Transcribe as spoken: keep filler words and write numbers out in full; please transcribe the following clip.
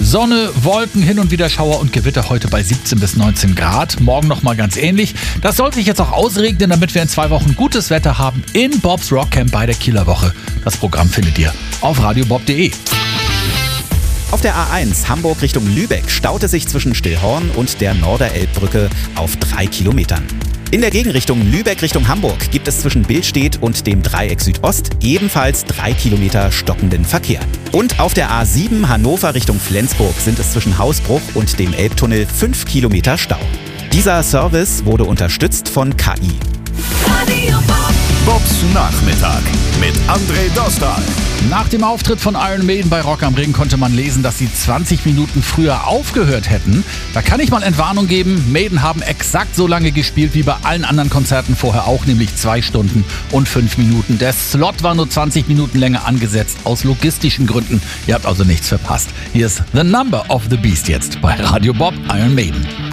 Sonne, Wolken, hin und wieder Schauer und Gewitter heute bei siebzehn bis neunzehn Grad. Morgen nochmal ganz ähnlich. Das soll sich jetzt auch ausregnen, damit wir in zwei Wochen gutes Wetter haben in Bobs Rock Camp bei der Kieler Woche. Das Programm findet ihr auf radiobob punkt de. Auf der A eins Hamburg Richtung Lübeck staut es sich zwischen Stillhorn und der Norderelbbrücke auf drei Kilometern. In der Gegenrichtung Lübeck Richtung Hamburg gibt es zwischen Billstedt und dem Dreieck Südost ebenfalls drei Kilometer stockenden Verkehr. Und auf der A sieben Hannover Richtung Flensburg sind es zwischen Hausbruch und dem Elbtunnel fünf Kilometer Stau. Dieser Service wurde unterstützt von K I. Bobs Nachmittag mit André Dostal. Nach dem Auftritt von Iron Maiden bei Rock am Ring konnte man lesen, dass sie zwanzig Minuten früher aufgehört hätten. Da kann ich mal Entwarnung geben. Maiden haben exakt so lange gespielt wie bei allen anderen Konzerten vorher auch, nämlich zwei Stunden und fünf Minuten. Der Slot war nur zwanzig Minuten länger angesetzt, aus logistischen Gründen. Ihr habt also nichts verpasst. Hier ist The Number of the Beast jetzt bei Radio Bob, Iron Maiden.